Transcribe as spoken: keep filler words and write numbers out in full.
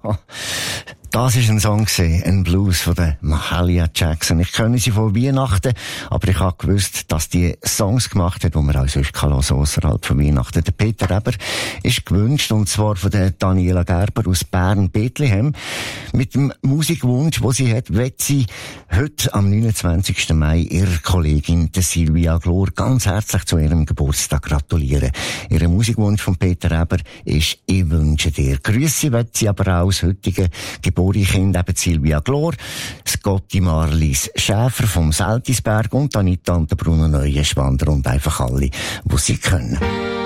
Das war ein Song, ein Blues von der Mahalia Jackson. Ich kenne sie von Weihnachten, aber ich habe gewusst, dass die Songs gemacht hat, die man auch sonst hören kann, ausserhalb von Weihnachten. Der Peter Eber ist gewünscht, und zwar von der Daniela Gerber aus Bern-Bethlehem. Mit dem Musikwunsch, den sie hat, wird sie heute am neunundzwanzigsten Mai ihrer Kollegin, der Silvia Glor, ganz herzlich zu ihrem Geburtstag gratulieren. Ihr Musikwunsch von Peter Eber ist «Ich wünsche dir». Grüße wird sie aber auch aus heutigen Geburtstag Kind, eben Silvia Glor, Scotty Marlies Schäfer vom Seltisberg und Anita und der Bruno Neuenschwander und einfach alle, die sie können.